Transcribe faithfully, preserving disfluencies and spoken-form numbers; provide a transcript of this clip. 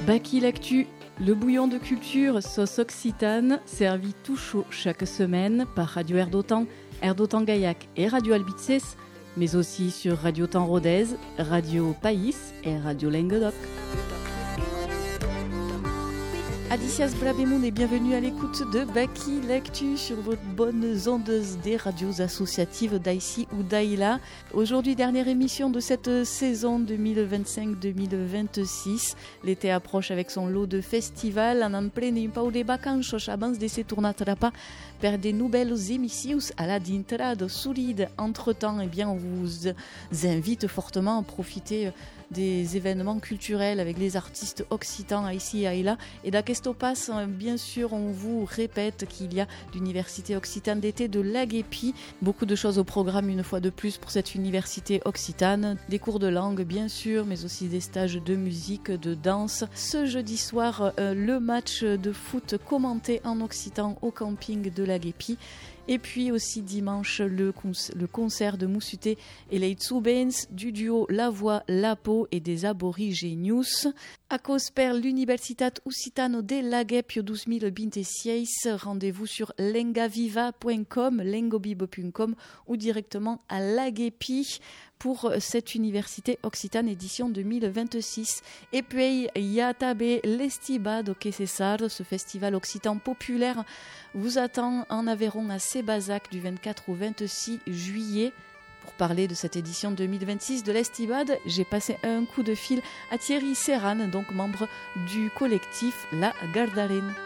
Baki l'actu, le bouillon de culture sauce occitane, servi tout chaud chaque semaine par Radio Air d'Otan, Air d'Otan Gaillac et Radio Albitses, mais aussi sur Radio Temps Rodez, Radio País et Radio Languedoc. Adicias Brabemoun et bienvenue à l'écoute de Baki l'actu sur vos bonnes ondes des radios associatives d'Aïsi ou d'Aïla. Aujourd'hui, dernière émission de cette saison deux mille vingt-cinq deux mille vingt-six. L'été approche avec son lot de festivals. En pleine un pau de vacances, abans de se tornarà per de nouvelles émissions à la dintra de Soulide. Entre-temps, eh bien, on vous invite fortement à profiter des événements culturels avec les artistes occitans ici et là. Et da questo passe, bien sûr, on vous répète qu'il y a l'université occitane d'été de l'Aguépi. Beaucoup de choses au programme une fois de plus pour cette université occitane. Des cours de langue, bien sûr, mais aussi des stages de musique, de danse. Ce jeudi soir, euh, le match de foot commenté en occitan au camping de l'Aguépi. Et puis aussi dimanche, le, con- le concert de Moussuté et les Tsubens du duo La Voix, La Peau et des Aborigenius. A cause per l'Universitat Occitano de l'Aguepio deux mille vingt-six, rendez-vous sur lengaviva point com, lengobibo point com ou directement à l'Aguepi pour cette université occitane édition deux mille vingt-six. Et puis, Yatabe l'Estibado que César, ce festival occitan populaire, vous attend en Aveyron à Sébazac du vingt-quatre au vingt-six juillet. Pour parler de cette édition deux mille vingt-six de l'Estibade, j'ai passé un coup de fil à Thierry Serran, donc membre du collectif La Gardarine.